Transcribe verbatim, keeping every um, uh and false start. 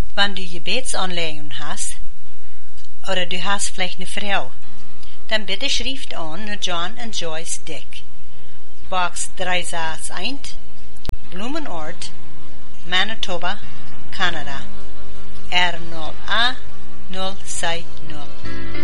Wenn du Gebetsanliegen hast, oder du hast vielleicht eine Frau, dann bitte schrift an nur John und Joyce Dick. Box drei sechs eins, Blumenort, Manitoba, Kanada. R null A null sechs null.